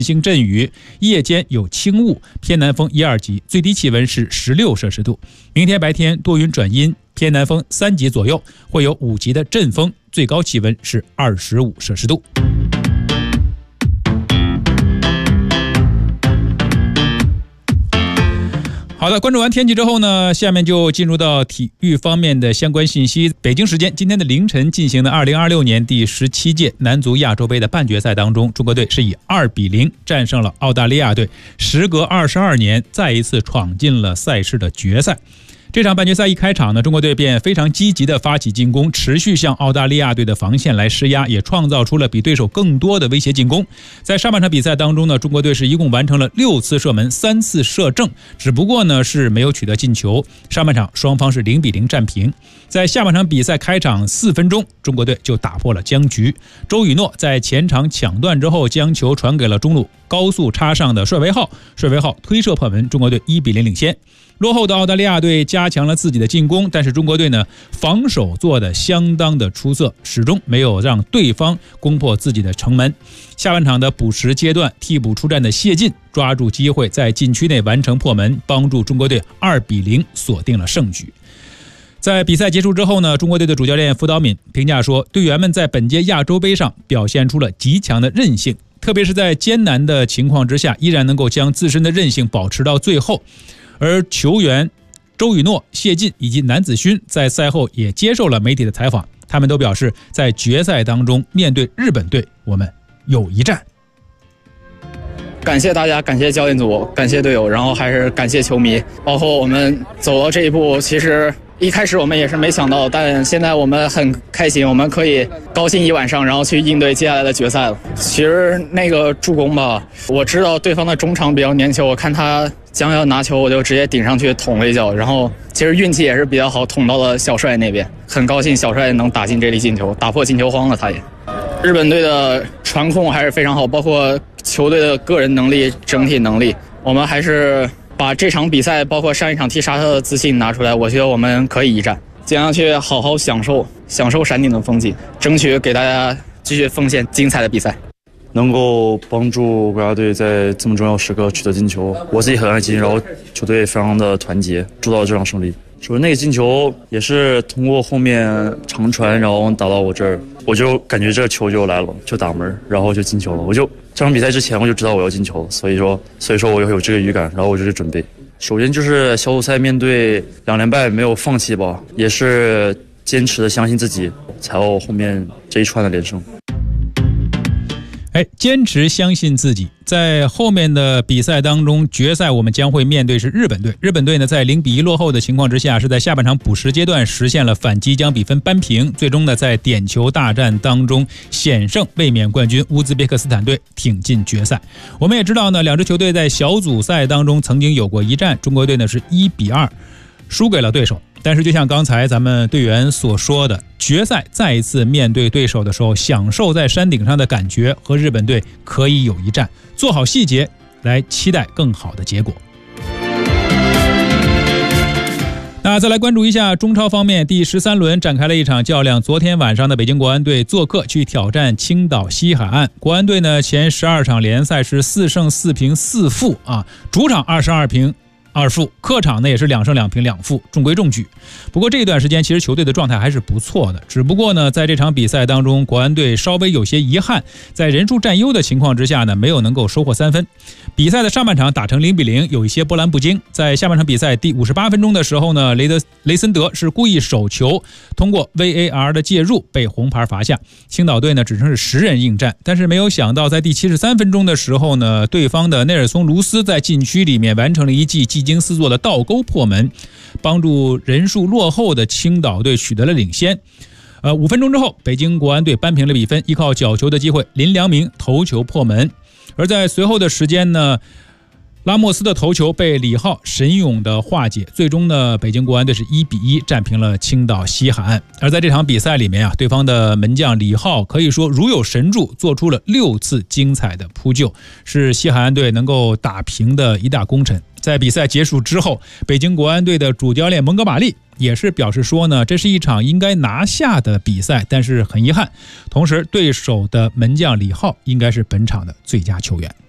星阵雨，夜间有轻雾，偏南风1、2级，最低气温是16摄氏度。明天白天多云转阴，偏南风3级左右，会有5级的阵风，最高气温是25摄氏度。好的，关注完天气之后呢，下面就进入到体育方面的相关信息。北京时间今天的凌晨进行的2026年第17届男足亚洲杯的半决赛当中，中国队是以2-0战胜了澳大利亚队，时隔22年再一次闯进了赛事的决赛。这场半决赛一开场呢，中国队便非常积极地发起进攻，持续向澳大利亚队的防线来施压，也创造出了比对手更多的威胁进攻。在上半场比赛当中呢，中国队是一共完成了6次射门，3次射正，只不过呢是没有取得进球。上半场双方是0-0战平。在下半场比赛开场4分钟，中国队就打破了僵局。周宇诺在前场抢断之后，将球传给了中路高速插上的帅维浩，帅维浩推射破门，中国队1-0领先。落后的澳大利亚队加强了自己的进攻，但是中国队呢防守做得相当的出色，始终没有让对方攻破自己的城门。下半场的补时阶段，替补出战的谢晋抓住机会在禁区内完成破门，帮助中国队2-0锁定了胜局。在比赛结束之后呢，中国队的主教练傅导敏评价说，队员们在本届亚洲杯上表现出了极强的韧性，特别是在艰难的情况之下，依然能够将自身的韧性保持到最后。而球员周宇诺、谢晋以及南子勋在赛后也接受了媒体的采访，他们都表示，在决赛当中面对日本队，我们有一战。 感谢大家，感谢教练组，感谢队友，然后还是感谢球迷，包括我们走到这一步，其实一开始我们也是没想到，但现在我们很开心，我们可以高兴一晚上，然后去应对接下来的决赛了。其实那个助攻吧，我知道对方的中场比较粘球，我看他将要拿球，我就直接顶上去捅了一脚，然后其实运气也是比较好，捅到了小帅那边，很高兴小帅能打进这粒进球，打破进球荒了。他也，日本队的传控还是非常好，包括球队的个人能力、整体能力，我们还是把这场比赛，包括上一场踢沙特的自信拿出来，我觉得我们可以一战，尽量去好好享受山顶的风景，争取给大家继续奉献精彩的比赛。 能够帮助国家队在这么重要时刻取得进球，我自己很开心，然后球队非常的团结，做到了这场胜利。首先那个进球也是通过后面长传，然后打到我这儿，我就感觉这个球就来了，就打门，然后就进球了。我就这场比赛之前我就知道我要进球了，所以说我有这个预感，然后我就去准备。首先就是小组赛面对2连败没有放弃吧，也是坚持的相信自己，才有后面这一串的连胜。 坚持相信自己。在后面的比赛当中，决赛我们将会面对是日本队。日本队呢，在0-1落后的情况之下，是在下半场补时阶段实现了反击，将比分扳平。最终呢，在点球大战当中险胜卫冕冠军乌兹别克斯坦队，挺进决赛。我们也知道呢，两支球队在小组赛当中曾经有过一战，中国队呢是1-2输给了对手。但是就像刚才咱们队员所说的，决赛再一次面对对手的时候，享受在山顶上的感觉，和日本队可以有一战，做好细节，来期待更好的结果。那再来关注一下中超方面，第13轮展开了一场较量。昨天晚上的北京国安队做客去挑战青岛西海岸。国安队呢，前12场联赛是4胜4平4负啊，主场22平2负，客场呢也是2胜2平2负，中规中矩。不过这一段时间其实球队的状态还是不错的，只不过呢在这场比赛当中，国安队稍微有些遗憾，在人数占优的情况之下呢，没有能够收获3分。比赛的上半场打成0-0，有一些波澜不惊。在下半场比赛第58分钟的时候呢，雷森德是故意手球，通过 VAR 的介入被红牌罚下。青岛队呢只剩是10人应战，但是没有想到在第73分钟的时候呢，对方的内尔松卢斯在禁区里面完成了一记技惊四座的倒钩破门，帮助人数落后的青岛队取得了领先。5分钟之后，北京国安队扳平了比分，依靠角球的机会，林良铭头球破门。而在随后的时间呢，拉莫斯的头球被李浩神勇的化解，最终呢，北京国安队是1-1战平了青岛西海岸。而在这场比赛里面啊，对方的门将李浩可以说如有神助，做出了6次精彩的扑救，是西海岸队能够打平的一大功臣。在比赛结束之后，北京国安队的主教练蒙哥马利也是表示说呢，这是一场应该拿下的比赛，但是很遗憾，同时对手的门将李浩应该是本场的最佳球员。